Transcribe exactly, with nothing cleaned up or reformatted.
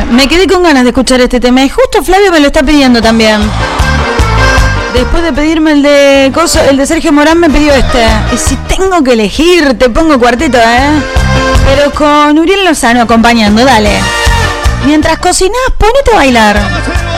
me quedé con ganas de escuchar este tema y justo Flavio me lo está pidiendo también. Después de pedirme el de Coso, el de Sergio Morán me pidió este. Y si tengo que elegir, te pongo cuarteto, ¿eh? Pero con Uriel Lozano acompañando, dale. Mientras cocinás, ponete a bailar.